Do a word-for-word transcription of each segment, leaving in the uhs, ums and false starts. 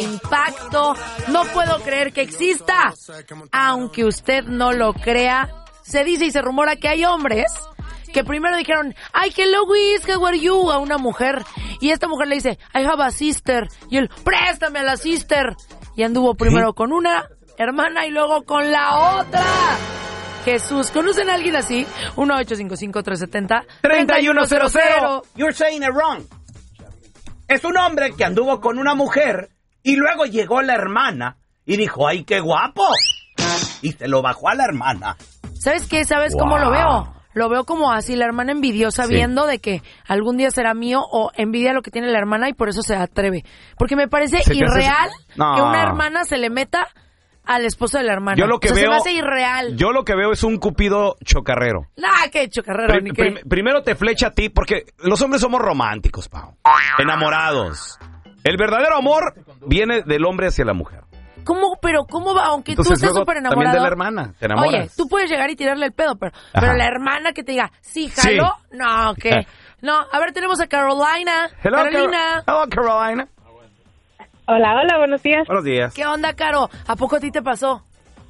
impacto, no puedo creer que exista. Aunque usted no lo crea, se dice y se rumora que hay hombres que primero dijeron, ay, hello, Wiz, how are you, a una mujer. Y esta mujer le dice, I have a sister. Y él, préstame a la sister. Y anduvo primero con una hermana y luego con la otra. Jesús, ¿conocen a alguien así? uno ocho cinco cinco, tres siete cero, tres uno cero cero. You're saying it wrong. Es un hombre que anduvo con una mujer y luego llegó la hermana y dijo, ay, qué guapo. Y se lo bajó a la hermana. ¿Sabes qué? ¿Sabes wow. cómo lo veo? Lo veo como así, la hermana envidiosa, sí. viendo de que algún día será mío, o envidia lo que tiene la hermana y por eso se atreve. Porque me parece irreal hace... no. que una hermana se le meta al esposo de la hermana. Yo lo que o sea, veo, se me hace irreal. Yo lo que veo es un cupido chocarrero. Nah, qué chocarrero. Prim, ni prim, qué. Primero te flecha a ti, porque los hombres somos románticos, Pau. Enamorados. El verdadero amor viene del hombre hacia la mujer. ¿Cómo? Pero ¿cómo va? Aunque Entonces, tú estés súper enamorado. También de la hermana, te enamoras. Oye, tú puedes llegar y tirarle el pedo, pero, pero la hermana que te diga, sí, jalo, sí. no, ¿qué? No, a ver, tenemos a Carolina. Hello, Carolina. Car- Hello, Carolina. Hola, hola, buenos días. Buenos días. ¿Qué onda, Caro? ¿A poco a ti te pasó?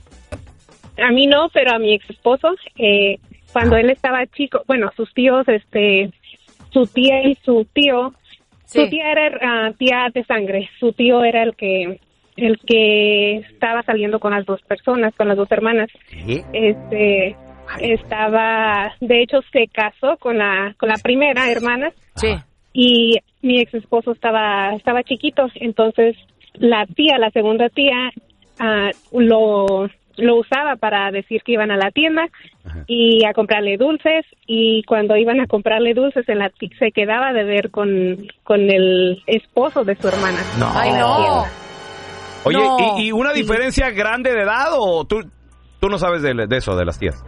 A mí no, pero a mi ex esposo, eh, cuando él estaba chico, bueno, sus tíos, este, su tía y su tío, sí. su tía era uh, tía de sangre, su tío era el que... el que estaba saliendo con las dos personas, con las dos hermanas. ¿Qué? Este, estaba, de hecho, se casó con la con la primera hermana. Sí. Y mi ex esposo estaba estaba chiquito, entonces la tía, la segunda tía, uh, lo lo usaba para decir que iban a la tienda. Ajá. Y a comprarle dulces, y cuando iban a comprarle dulces en la t- se quedaba de ver con con el esposo de su hermana. No. Ay, no. Oye, no. ¿y, ¿y una diferencia grande de edad o tú, tú no sabes de, de eso, de las tías?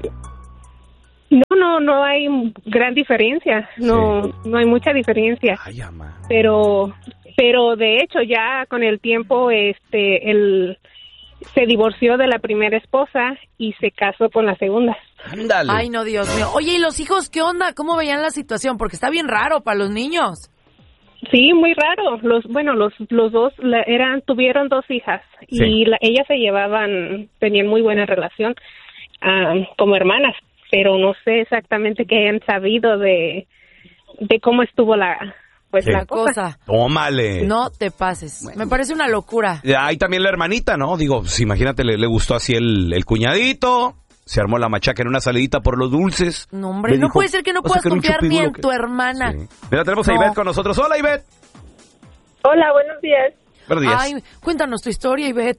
No, no, no hay gran diferencia, no, sí. no hay mucha diferencia. Ay, ama. Pero, pero de hecho ya con el tiempo, este, él se divorció de la primera esposa y se casó con la segunda. Ándale. Ay, no, Dios mío. Oye, ¿y los hijos qué onda? ¿Cómo veían la situación? Porque está bien raro para los niños. Sí, muy raro. Los, bueno, los, los dos la, eran, tuvieron dos hijas y sí. la, ellas se llevaban, tenían muy buena relación uh, como hermanas, pero no sé exactamente qué hayan sabido de, de cómo estuvo la, pues sí. la cosa. Tómale. No te pases. Bueno. Me parece una locura. Hay también la hermanita, ¿no? Digo, pues, imagínate, le, le gustó así el, el cuñadito. Se armó la machaca en una salidita por los dulces. No, hombre, no dijo, puede ser que no puedas confiar ni en que... tu hermana. Sí. Mira, tenemos no. a Ivette con nosotros. Hola, Ivette. Hola, buenos días. Buenos días. Ay, cuéntanos tu historia, Ivette.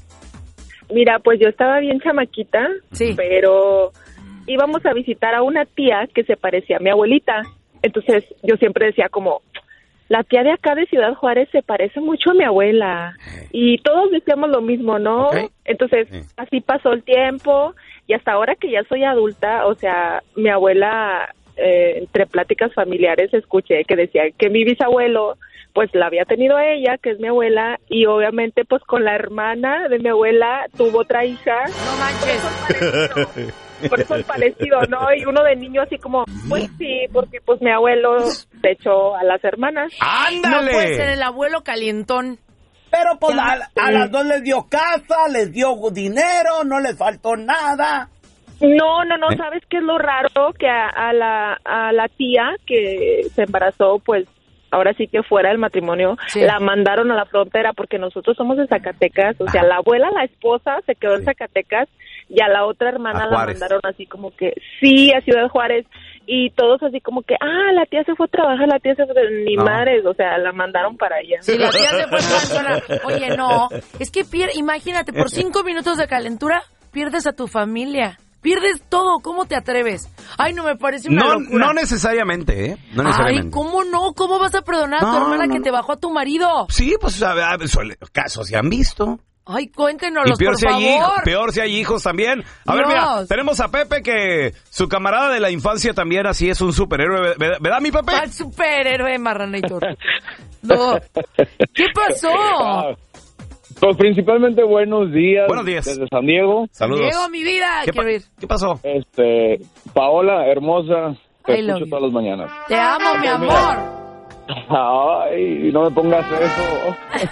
Mira, pues yo estaba bien chamaquita, sí. pero íbamos a visitar a una tía que se parecía a mi abuelita. Entonces yo siempre decía como, la tía de acá de Ciudad Juárez se parece mucho a mi abuela. Y todos decíamos lo mismo, ¿no? Okay. Entonces sí. así pasó el tiempo. Y hasta ahora que ya soy adulta, o sea, mi abuela, eh, entre pláticas familiares, escuché que decía que mi bisabuelo, pues la había tenido a ella, que es mi abuela, y obviamente, pues con la hermana de mi abuela tuvo otra hija. No manches. Por eso es parecido, ¿no? Y uno de niño así como, pues sí, porque pues mi abuelo se echó a las hermanas. ¡Ándale! No puede ser el abuelo calientón. Pero pues a, a las dos les dio casa, les dio dinero, no les faltó nada. No, no, no, ¿Eh? ¿Sabes qué es lo raro? Que a, a la a la tía que se embarazó, pues ahora sí que fuera del matrimonio, sí. la mandaron a la frontera porque nosotros somos de Zacatecas, o sea, ah. la abuela, la esposa se quedó sí. en Zacatecas y a la otra hermana la mandaron así como que, sí, a Ciudad Juárez. Y todos así como que, ah, la tía se fue a trabajar, la tía se fue, ni no. madres, o sea, la mandaron para allá. Sí, la tía se fue a trabajar. Oye, no, es que pier- imagínate, por cinco minutos de calentura, pierdes a tu familia, pierdes todo, ¿cómo te atreves? Ay, no, me parece una no, locura. No necesariamente, ¿eh? No necesariamente. Ay, ¿cómo no? ¿Cómo vas a perdonar a tu no, hermana no, que no. te bajó a tu marido? Sí, pues, a ver, casos se han visto. Ay, cuéntenoslos, y peor por si hay favor. Hijos, peor si hay hijos también. A Dios. ver, mira, tenemos a Pepe, que su camarada de la infancia también así es un superhéroe. ¿Verdad, mi Pepe? Al superhéroe, Marranator. No. ¿Qué pasó? Pues principalmente buenos días. Buenos días. Desde San Diego. Saludos. Diego, mi vida. ¿Qué, pa- ¿Qué pasó? Este, Paola, hermosa, te I escucho todas las mañanas. Te amo, mi amor. Ay, no me pongas eso.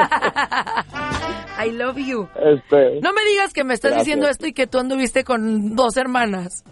I love you. Este, No me digas que me estás Gracias. diciendo esto y que tú anduviste con dos hermanas.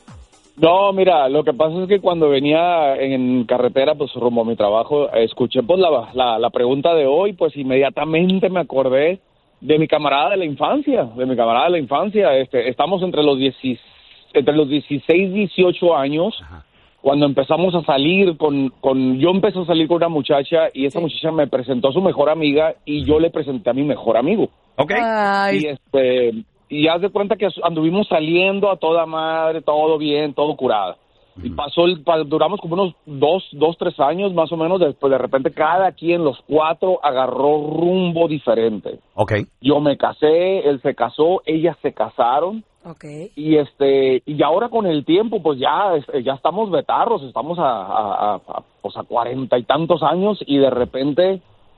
no, mira, lo que pasa es que cuando venía en carretera, pues rumbo a mi trabajo, escuché pues la, la, la pregunta de hoy, pues inmediatamente me acordé de mi camarada de la infancia, de mi camarada de la infancia. Este, estamos entre los dieciséis, entre los dieciséis, dieciocho años. Ajá. Cuando empezamos a salir con, con, yo empecé a salir con una muchacha y esa sí. muchacha me presentó a su mejor amiga y yo le presenté a mi mejor amigo. Okay. Ay. Y este, y haz de cuenta que anduvimos saliendo a toda madre, todo bien, todo curada. Y pasó, el, duramos como unos dos, dos, tres años más o menos, después de repente cada quien, los cuatro, agarró rumbo diferente. Okay. Yo me casé, él se casó, ellas se casaron. Okay. Y este, y ahora con el tiempo, pues ya, ya estamos betarros, estamos a, a, a, a pues a cuarenta y tantos años y de repente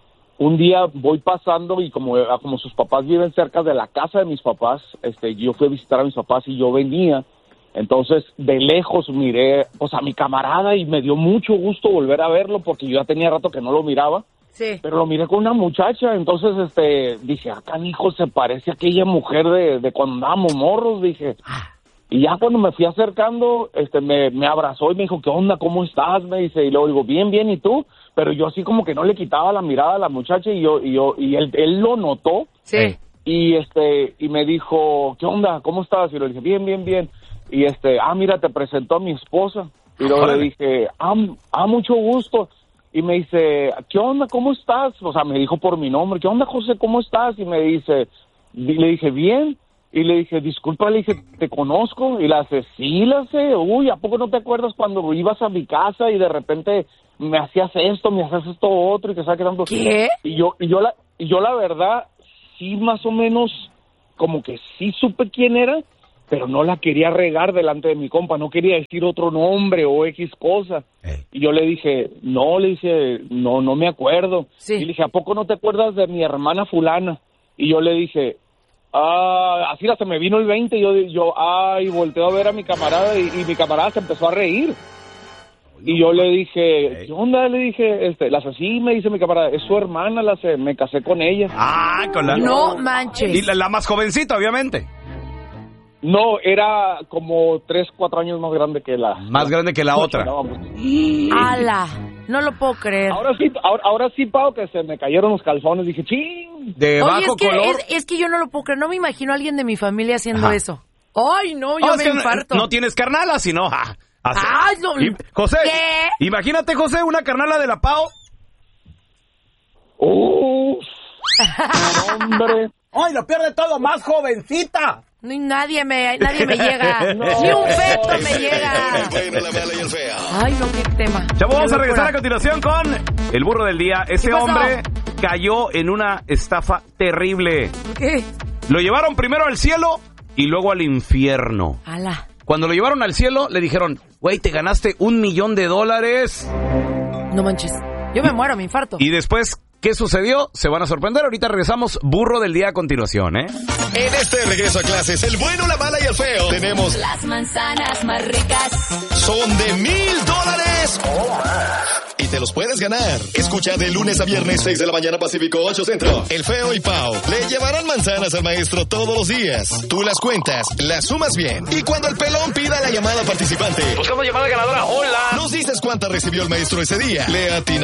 un día voy pasando y como, como sus papás viven cerca de la casa de mis papás, este, yo fui a visitar a mis papás y yo venía. Entonces, de lejos miré, pues, a mi camarada y me dio mucho gusto volver a verlo porque yo ya tenía rato que no lo miraba. Sí. Pero lo miré con una muchacha, entonces, este, dije, acá, hijo, se parece a aquella mujer de, de cuando andábamos morros, dije. Y ya cuando me fui acercando, este, me, me abrazó y me dijo, ¿qué onda? ¿Cómo estás? Me dice, y luego digo, bien, bien, ¿y tú? Pero yo así como que no le quitaba la mirada a la muchacha y yo, y yo, y él, él lo notó. Sí. Y este, y me dijo, ¿qué onda? ¿Cómo estás? Y le dije, bien, bien, bien. Y este, ah, mira, te presentó a mi esposa. Y luego Órale. le dije, ah, ah, mucho gusto. Y me dice, ¿qué onda? ¿Cómo estás? O sea, me dijo por mi nombre, ¿qué onda, José? ¿Cómo estás? Y me dice, y le dije, bien. Y le dije, disculpa, le dije, ¿te conozco? Y la hace, sí, la sé. Uy, ¿a poco no te acuerdas cuando ibas a mi casa y de repente me hacías esto, me hacías esto otro y que sabes quedando? ¿Qué? Y yo, y yo la, y yo la verdad, sí más o menos, como que sí supe quién era, pero no la quería regar delante de mi compa, no quería decir otro nombre o X cosa. Hey. Y yo le dije, no, le dije, no, no me acuerdo. Sí. Y le dije, ¿a poco no te acuerdas de mi hermana fulana? Y yo le dije, ah, así se me vino el veinte, y yo, yo, ay, volteo a ver a mi camarada y, y mi camarada se empezó a reír. Y yo le dije, ¿qué onda? Le dije, este, la así, me dice mi camarada, es su hermana, la sé, me casé con ella. Ah, con la... No manches. Y la, la más jovencita, obviamente. No, era como tres, cuatro años más grande que la... Más grande que la otra. No, pues, ¡Hala! No lo puedo creer. ahora sí, ahora, ahora sí, Pau, que se me cayeron los calzones. Dije, ¡ching! De Oye, bajo es que, color. es, es que yo no lo puedo creer. No me imagino a alguien de mi familia haciendo Ajá. eso. ¡Ay, no! Yo No, me es que infarto. No, no tienes carnala, sino... Ah, así. ¡Ay, no! Y, José, ¿Qué? imagínate, José, una carnala de la Pau. ¡Uf! ¡Hombre! ¡Ay, lo pierde todo! ¡Más jovencita! No, y nadie me, nadie me llega. No. Ni un feto me llega. El bueno, la mala y el feo. Ay, no, qué tema. Chavos, vamos Qué a regresar locura. a continuación con el burro del día. Ese ¿Qué pasó? hombre cayó en una estafa terrible. ¿Qué? Lo llevaron primero al cielo y luego al infierno. ¡Hala! Cuando lo llevaron al cielo, le dijeron, güey, te ganaste un millón de dólares. No manches. Yo me muero, me infarto. Y después, ¿qué sucedió? Se van a sorprender. Ahorita regresamos, burro del día a continuación, ¿eh? En este regreso a clases, el bueno, la mala y el feo, tenemos Las manzanas más ricas. son de mil dólares o más. Y te los puedes ganar. Escucha de lunes a viernes, seis de la mañana Pacífico, ocho Centro. El feo y Pau le llevarán manzanas al maestro todos los días. Tú las cuentas, las sumas bien. Y cuando el pelón pida la llamada participante, Buscamos llamada ganadora. Hola. nos dices cuánta recibió el maestro ese día. Le atina